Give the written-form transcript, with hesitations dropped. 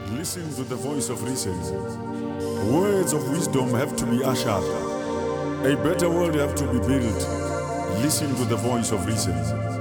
Listen to the voice of reason. Words of wisdom have to be ushered. A better world have to be built. Listen to the voice of reason.